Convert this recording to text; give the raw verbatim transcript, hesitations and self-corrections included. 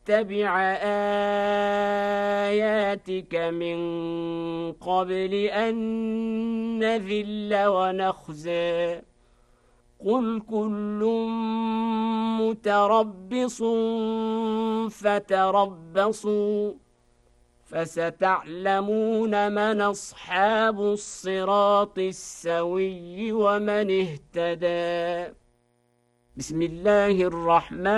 نتبع آياتك من قبل أن نذل ونخزى قل كل متربص فتربصوا فستعلمون من أصحاب الصراط السوي ومن اهتدى. بسم الله الرحمن